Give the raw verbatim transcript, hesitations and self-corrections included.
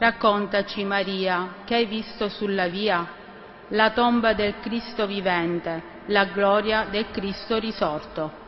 Raccontaci, Maria, che hai visto sulla via? La tomba del Cristo vivente, la gloria del Cristo risorto.